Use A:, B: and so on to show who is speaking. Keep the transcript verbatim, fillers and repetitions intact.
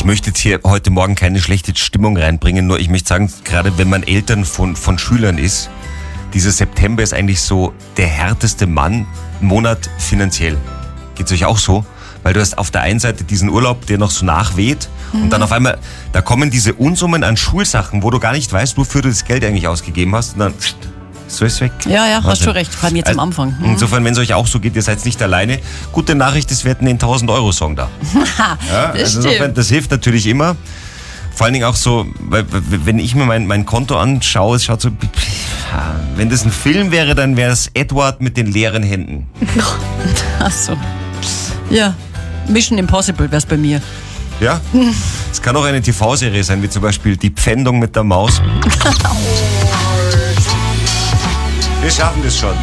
A: möchte jetzt hier heute Morgen keine schlechte Stimmung reinbringen, nur ich möchte sagen, gerade wenn man Eltern von, von Schülern ist, dieser September ist eigentlich so der härteste Mann, Monat finanziell. Geht's euch auch so? Weil du hast auf der einen Seite diesen Urlaub, der noch so nachweht mhm. und dann auf einmal, da kommen diese Unsummen an Schulsachen, wo du gar nicht weißt, wofür du das Geld eigentlich ausgegeben hast und dann so ist es weg.
B: Ja, ja, hast schon recht, vor allem jetzt
A: also,
B: am Anfang. Mhm.
A: Insofern, wenn es euch auch so geht, ihr seid nicht alleine. Gute Nachricht, es wird ein tausend Euro Song da. Ja, also insofern, das hilft natürlich immer. Vor allen Dingen auch so, weil, wenn ich mir mein, mein Konto anschaue, es schaut so, wenn das ein Film wäre, dann wäre es Edward mit den leeren Händen.
B: Ach so. Ja, Mission Impossible wäre es bei mir.
A: Ja, es kann auch eine T V-Serie sein, wie zum Beispiel Die Pfändung mit der Maus. Wir schaffen das schon.